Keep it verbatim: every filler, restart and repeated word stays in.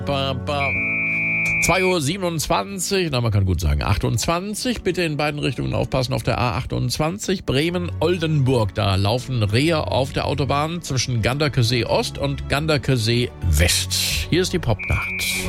Ba, ba. zwei Uhr siebenundzwanzig, na man kann gut sagen achtundzwanzig. Bitte in beiden Richtungen aufpassen auf der A achtundzwanzig. Bremen-Oldenburg, da laufen Rehe auf der Autobahn zwischen Ganderkesee Ost und Ganderkesee West. Hier ist die Popnacht.